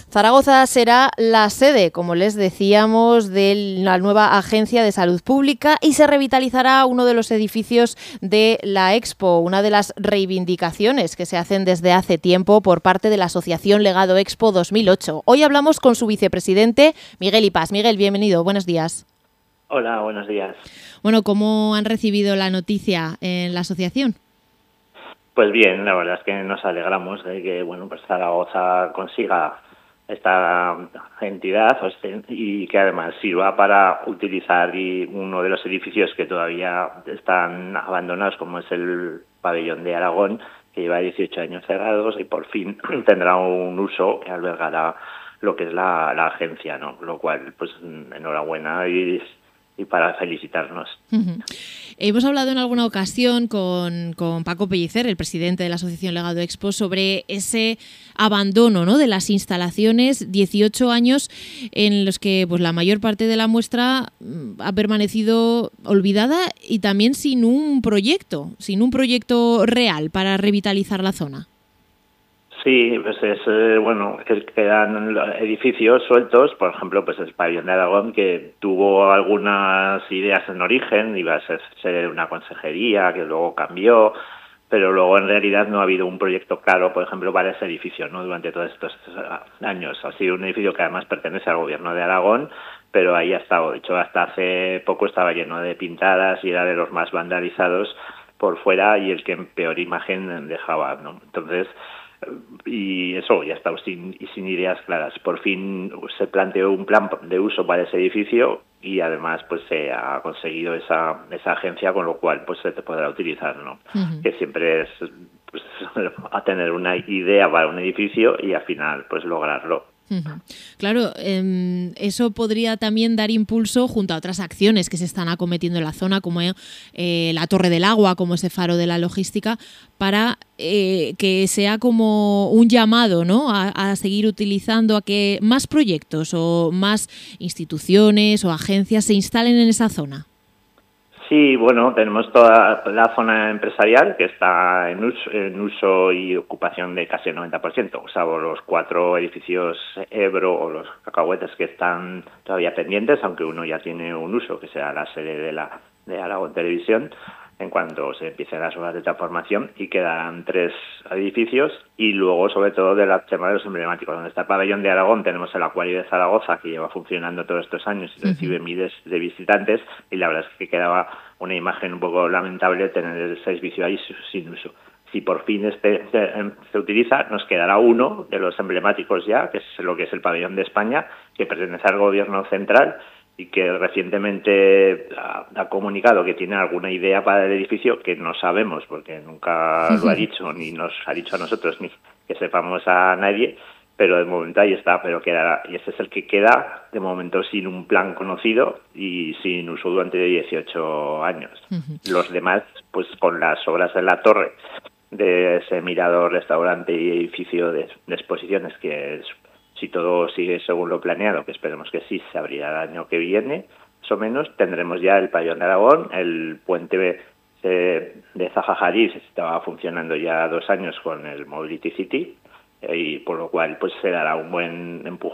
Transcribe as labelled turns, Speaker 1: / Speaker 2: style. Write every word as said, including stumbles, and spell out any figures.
Speaker 1: Zaragoza será la sede, como les decíamos, de la nueva Agencia de Salud Pública y se revitalizará uno de los edificios de la Expo, una de las reivindicaciones que se hacen desde hace tiempo por parte de la Asociación Legado Expo dos mil ocho. Hoy hablamos con su vicepresidente, Miguel Ipás. Miguel, bienvenido, buenos días.
Speaker 2: Hola, buenos días.
Speaker 1: Bueno, ¿cómo han recibido la noticia en la asociación?
Speaker 2: Pues bien, la verdad es que nos alegramos de que bueno, pues Zaragoza consiga esta entidad y que además sirva para utilizar y uno de los edificios que todavía están abandonados, como es el pabellón de Aragón, que lleva dieciocho años cerrados y por fin tendrá un uso que albergará lo que es la, la agencia, ¿no? Lo cual, pues enhorabuena y, y para felicitarnos.
Speaker 1: Uh-huh. Hemos hablado en alguna ocasión con, con Paco Pellicer, el presidente de la Asociación Legado Expo, sobre ese abandono, ¿no?, de las instalaciones, dieciocho años en los que pues la mayor parte de la muestra ha permanecido olvidada y también sin un proyecto, sin un proyecto real para revitalizar la zona.
Speaker 2: Sí, pues es eh, bueno, que quedan edificios sueltos, por ejemplo, pues el pabellón de Aragón, que tuvo algunas ideas en origen, iba a ser, ser una consejería, que luego cambió, pero luego en realidad no ha habido un proyecto claro, por ejemplo, para ese edificio, ¿no? Durante todos estos años. Ha sido un edificio que además pertenece al gobierno de Aragón, pero ahí ha estado, de hecho, hasta hace poco estaba lleno de pintadas y era de los más vandalizados por fuera y el que en peor imagen dejaba, ¿no? Entonces, y eso, ya estamos sin, sin ideas claras. Por fin se planteó un plan de uso para ese edificio y además pues se ha conseguido esa esa agencia, con lo cual pues se te podrá utilizar, ¿no? Uh-huh. Que siempre es pues, a tener una idea para un edificio y al final pues lograrlo.
Speaker 1: Uh-huh. Claro, eh, eso podría también dar impulso junto a otras acciones que se están acometiendo en la zona, como eh, la Torre del Agua, como ese faro de la logística, para eh, que sea como un llamado, ¿no?, a, a seguir utilizando, a que más proyectos o más instituciones o agencias se instalen en esa zona.
Speaker 2: Sí, bueno, tenemos toda la zona empresarial que está en uso, en uso y ocupación de casi el noventa por ciento, salvo los cuatro edificios Ebro o los cacahuetes que están todavía pendientes, aunque uno ya tiene un uso, que será la sede de la de Aragón Televisión, en cuanto se empiecen las obras de transformación, y quedarán tres edificios, y luego sobre todo del tema de los emblemáticos. Donde está el pabellón de Aragón tenemos el acuario de Zaragoza, que lleva funcionando todos estos años y recibe uh-huh. miles de visitantes, y la verdad es que quedaba una imagen un poco lamentable tener el servicio ahí sin uso. Si por fin este se, se utiliza, nos quedará uno de los emblemáticos ya, que es lo que es el pabellón de España, que pertenece al gobierno central y que recientemente ha, ha comunicado que tiene alguna idea para el edificio, que no sabemos, porque nunca lo ha dicho, ni nos ha dicho a nosotros, ni que sepamos a nadie, pero de momento ahí está, pero quedará, y ese es el que queda de momento sin un plan conocido y sin uso durante dieciocho años. Uh-huh. Los demás, pues con las obras de la torre, de ese mirador, restaurante y edificio de, de exposiciones, que es, si todo sigue según lo planeado, que esperemos que sí, se abrirá el año que viene, más o menos, tendremos ya el pabellón de Aragón, el puente de, de Zaha Hadid estaba funcionando ya dos años con el Mobility City, y por lo cual pues se dará un buen empujón